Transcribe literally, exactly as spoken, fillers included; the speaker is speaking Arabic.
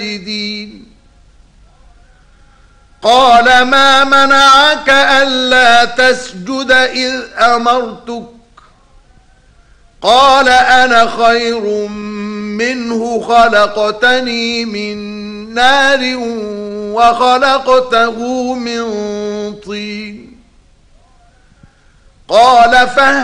ساجدين قال ما منعك ألا تسجد إذ أمرتك قال أنا خير منه خلقتني من نار وخلقته من طين قال فاهبط